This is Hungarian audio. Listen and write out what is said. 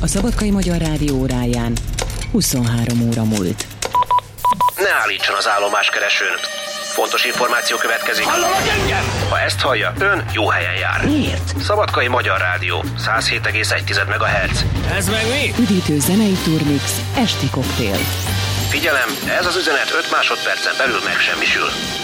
A Szabadkai Magyar Rádió óráján 23 óra múlt. Ne állítson az állomáskeresőn. Fontos információ következik. Hallanak engem? Ha ezt hallja, ön jó helyen jár. Miért? Szabadkai Magyar Rádió, 107,1 MHz. Ez meg mi? Üdítő zenei turmix, esti koktél. Figyelem, ez az üzenet 5 másodpercen belül megsemmisül.